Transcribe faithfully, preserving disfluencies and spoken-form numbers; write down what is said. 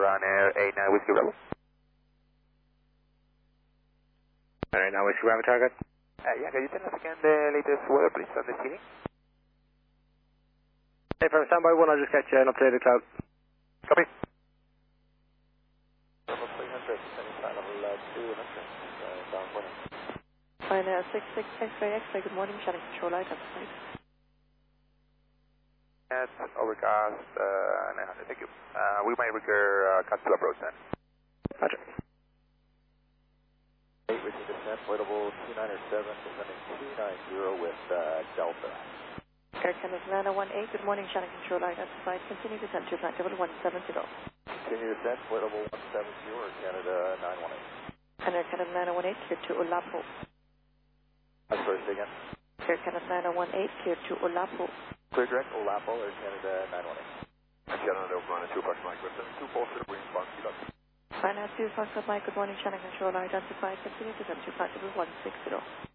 runner eight nine Whiskey Bravo. Alright, now Whiskey Bravo target. Uh, yeah, can you tell us again the latest weather please on the ceiling? Hey, from standby one, I'll just get you an updated cloud. Copy. Fine, uh, six six X-ray X-ray, good morning, Shannon Control Light at the site. At overcast, uh, nine hundred, thank you. Uh, we might require uh, cancel approach then. Roger. eight, we see descent, floatable two nine seven, descending two nine zero with uh, Delta. Air Canada Atlanta one eight, good morning, Shannon Control Light at the site. Continue descent to flight level one seven zero. Continue descent, floatable one seven zero, Air Canada nine one eight. And Air Canada Atlanta one eight, clear to Olapo. That's first again. Air Canada Atlanta one eight, clear to Olapo. Clear direct, Olapo, Air Canada nine one eight. Air Canada Oakland two approximate seven two four zero, wing one kilo. Finance two Foxtrot Mike, good morning, Shannon Control Light at the site. Continue descent to flight level one six zero.